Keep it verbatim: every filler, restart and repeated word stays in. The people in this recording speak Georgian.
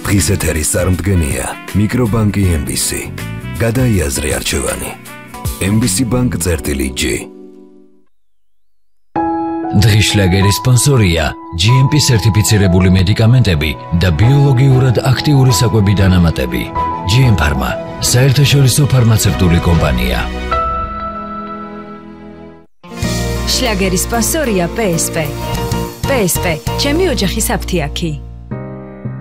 დღის ეთერის წარმდგენია მიკრობანკი ემ ბი სი. გადაიაზრე არჩევანი. ემ ბი სი ბანკ წერტილი ჯი. დღის შლაგერის სპონსორია ჯი ემ პი სერტიფიცირებული მედიკამენტები და ბიოლოგიურად აქტიური საკვები დანამატები. ჯი ემ ფარმა, საერთაშორისო ფარმაცევტული კომპანია. შლაგერის სპონსორია პე ეს პე. პე ეს პე, ჩემი ოჯახის აფთიაქი.